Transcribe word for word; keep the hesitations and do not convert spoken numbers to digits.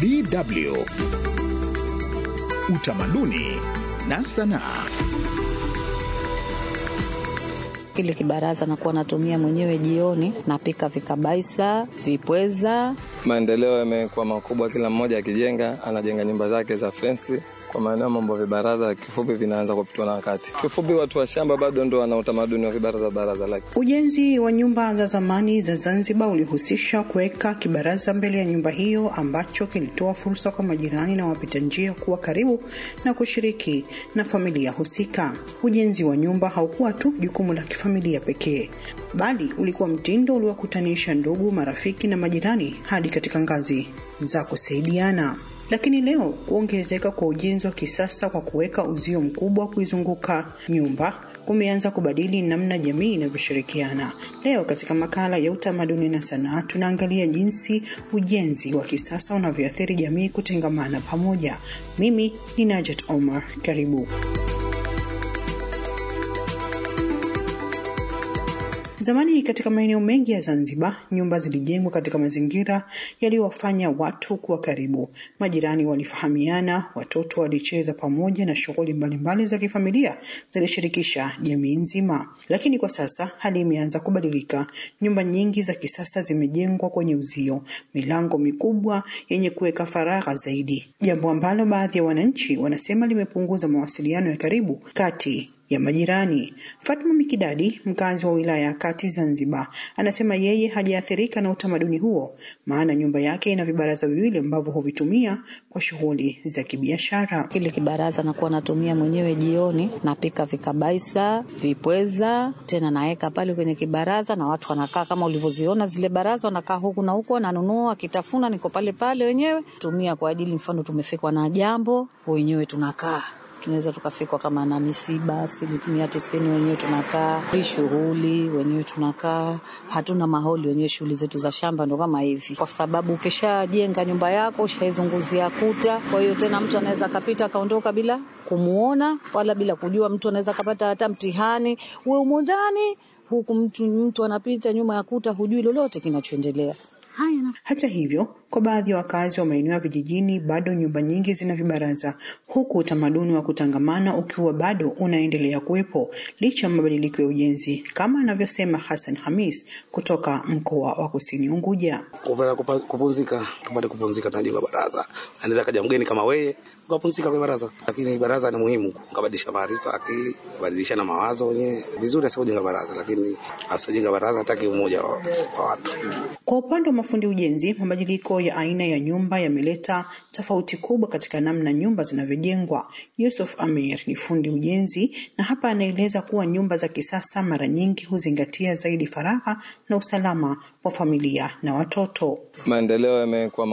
D W Utamaduni na Sanaa. Kile kibaraza nakuwa natumia mwenyewe jioni, napika vikabaisa, vipweza. Maendeleo yamekuwa makubwa, kila mmoja akijenga, anajenga nyumba zake za fence. Kwa maana mambo vibaraza kifupi vinaanza kupitwa na wakati. Kifupi watu wa shamba bado ndio wana utamaduni wa vibaraza baraza lake. Ujenzi wa nyumba za zamani za Zanzibar ulihusisha kuweka kibaraza mbele ya nyumba hiyo, ambacho kilitoa fursa kwa majirani na wapita njia kuwa karibu na kushiriki na familia husika. Ujenzi wa nyumba haukuwa tu jukumu la kifamilia pekee, bali ulikuwa mtindo uliowakutanisha ndugu, marafiki na majirani hadi katika ngazi za kusaidiana. Lakini leo kuongezeka kwa ujenzi wa kisasa kwa kuweka uzio mkubwa kuizunguka nyumba kumeanza kubadili namna jamii inavyoshirikiana. Leo katika makala ya Utamaduni na Sanaa tunaangalia jinsi ujenzi wa kisasa unavyoathiri jamii kutengamana pamoja. Mimi ni Najat Omar, karibu. Zamani katika maeneo mengi ya Zanzibar, nyumba zilijengwa katika mazingira yaliyowafanya watu kuwa karibu. Majirani walifahamiana, watoto walicheza pamoja na shughuli mbalimbali za kifamilia zilishirikisha jamii nzima. Lakini kwa sasa hali imeanza kubadilika. Nyumba nyingi za kisasa zimejengwa kwenye uzio, milango mikubwa yenye kuweka faragha zaidi. Jambo ambalo baadhi ya wananchi wanasema limepunguza mawasiliano ya karibu kati ya majirani. Fatma Mikidadi, mkazi wa wilaya ya Kati Zanzibar, anasema yeye hajaathirika na utamaduni huo, maana nyumba yake ina vibaraza viwili ambavyo huvitumia kwa shughuli za kibiashara. Kile kibaraza nakuwa natumia mwenyewe jioni, napika vikabaisa, vipweza, tena naeka pale kwenye kibaraza na watu wanakaa kama ulivyoziona zile baraza, wanakaa huku na huko, nanunua kitafuna, niko pale pale wenyewe. Tumia kwa ajili mfano tumefikwa na jambo, wenyewe tunakaa. Tunaweza tukafikwa kama na misiba, asilimia tisini wenyewe tunakaa, shughuli wenyewe tunakaa, hatuna maholi wenyewe, shughuli zetu za shamba ndo kama hivi. Kwa sababu ukishajenga nyumba yako, ushaizunguzia kuta, kwa hiyo tena mtu anaweza kapita kaondoka bila kumuona wala bila kujua. Mtu anaweza kapata hata mtihani, wewe umo ndani, huku mtu mtu anapita nyuma ya kuta, hujui lolote kinachoendelea. Hata hivyo, kwa baadhi ya wakazi wa maeneo ya vijijini bado nyumba nyingi zina vibaraza, huku utamaduni wa kutangamana ukiwa bado unaendelea kuwepo licha ya mabadiliko ya ujenzi, kama anavyosema Hassan Hamis kutoka mkoa wa Kusini Unguja. Kupenda kupumzika, tupate kupumzika tunajenga baraza. Anaweza kaja mgeni kama wewe, ukapumzika kwa baraza. Lakini baraza ni muhimu, kubadilisha maarifa, akili, kubadilisha na mawazo wenyewe. Vizuri sasa kujenga baraza, lakini asijenga baraza hataki umoja wa, wa watu. Kwa upande wa mafundi ujenzi, mabadiliko ya aina ya nyumba yameleta tofauti kubwa katika namna nyumba zinavyojengwa. Yusuf Amir ni fundi ujenzi na hapa anaeleza kuwa nyumba za kisasa mara nyingi huzingatia zaidi faragha na usalama wa familia na watoto. Maendeleo yamekuwa